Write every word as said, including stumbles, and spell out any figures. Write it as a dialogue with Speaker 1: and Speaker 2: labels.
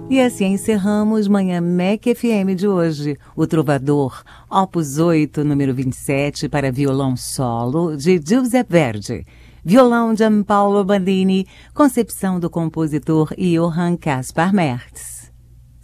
Speaker 1: E assim encerramos Manhã M E C F M de hoje. O Trovador, Opus oito, número vinte e sete, para violão solo, de Giuseppe Verdi. Violão de Gianpaolo Bandini, concepção do compositor Johann Caspar Mertz.